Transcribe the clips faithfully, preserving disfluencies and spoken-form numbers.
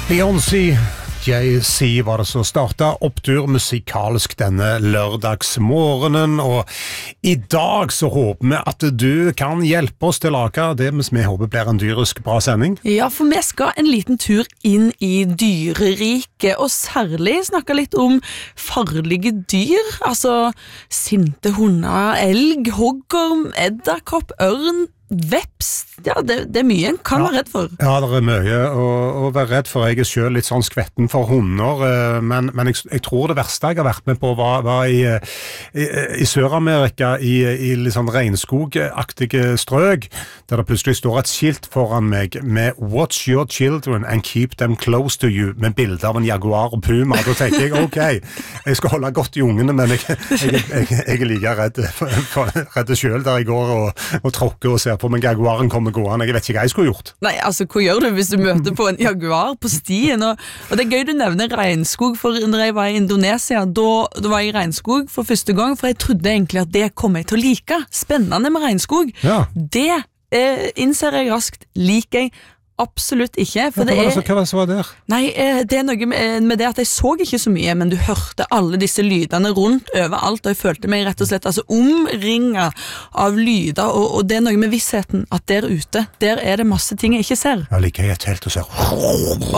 Beyoncé, Jay-Z var det som startet opptur musikalsk denne lørdagsmorgenen, og i dag så håper vi at du kan hjelpe oss til å lage det vi håper blir en dyrisk bra sending. Ja, for vi skal en liten tur inn i dyreriket, og særlig snakke litt om farlige dyr, altså sinte hunder, elg, hoggorm, edderkopp, ørn, veps, ja, det, det er mye en kan ja. være redd for. Ja, det er mye å, å være redd for. Jeg er selv litt sånn skvetten for hunder, men, men jeg, jeg tror det verste jeg har vært med på var, var i, i, i Sør-Amerika, i, i litt sånn regnskogaktige strøk, der det plutselig står et skilt foran meg med «Watch your children and keep them close to you», med bilder av en jaguar og puma. Da tenker jeg, ok, jeg skal holde godt i ungene, men jeg, jeg, jeg, jeg er like redd, for, for, redd selv der jeg går og, og tråkker og ser på, men jaguaren kommer gående. Jeg vet ikke hva jeg skulle gjort. Nei, altså, hva gjør du hvis du møter på en jaguar på stien? Og, og det er gøy du nevner regnskog, for når jeg var i Indonesia, da, da var jeg i regnskog for første gang, for jeg trodde egentlig at det kom jeg til å like. Spennende med regnskog. Ja. Det eh, innser jeg raskt, liker jeg absolutt ikke, for ja, det er... Så, hva var det som var der? Nei, det er noe med, med det at jeg så ikke så mye, men du hørte alle disse lydene rundt overalt, og jeg følte meg rett og slett altså, omringet av lyder, og, og det er noe med vissheten at der ute, der er det masse ting jeg ikke ser. Ja, like jeg et helt og ser oh,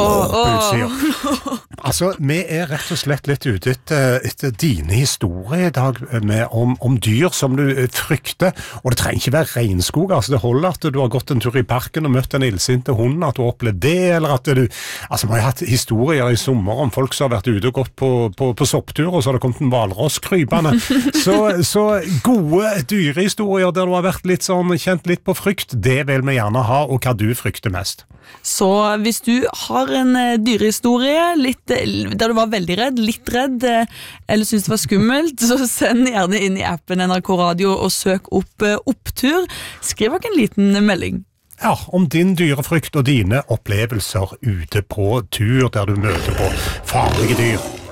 oh. Altså, vi er rett og slett litt ute etter, etter dine historier i dag med, om, om dyr som du frykter, og det trenger ikke være regnskog, altså det holder at du har gått en tur i parken og møtt en illsinte hund, at du opplevde det, eller at du altså vi har hatt historier i sommer om folk som har vært ute og gått på, på, på sopptur, og så har det kommet en hvalross krypende så, så gode dyrehistorier der du har vært litt sånn, kjent litt på frykt, det vil vi gjerne ha, og hva du frykter mest. Så hvis du har en dyrehistorie litt, der du var veldig redd, litt redd, eller synes det var skummelt, så send gjerne inn i appen N R K Radio og søk opp Opptur. Skriv dere en liten melding. Ja, om din dyrefrykt og dine opplevelser ute på tur der du møter på farlige dyr.